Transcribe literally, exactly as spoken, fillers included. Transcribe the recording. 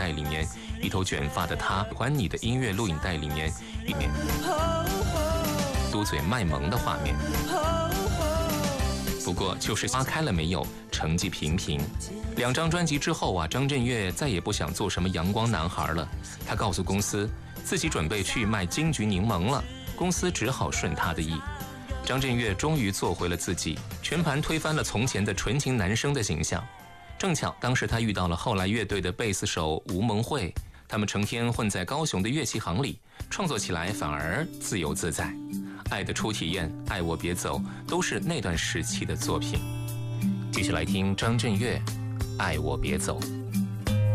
带里面，一头卷发的他喜欢你的音乐录影带里面里面嘟嘴卖萌的画面。不过就是花开了没有，成绩平平。两张专辑之后啊，张震岳再也不想做什么阳光男孩了。他告诉公司，自己准备去卖金桔柠檬了，公司只好顺他的意。张震岳终于做回了自己，全盘推翻了从前的纯情男生的形象。正巧当时他遇到了后来乐队的贝斯手吴蒙慧，他们成天混在高雄的乐器行里，创作起来反而自由自在。爱的初体验、爱我别走都是那段时期的作品。继续来听张震岳《爱我别走》。